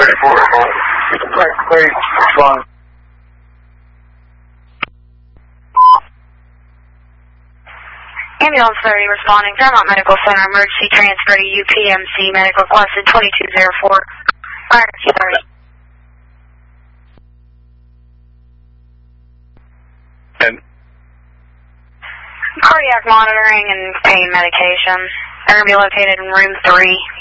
Please respond. Ambulance 30 responding. Fairmont Medical Center. Emergency transfer to UPMC. Medical requested 2204. Emergency 30. And Cardiac monitoring and pain medication. They're going to be located in room 3.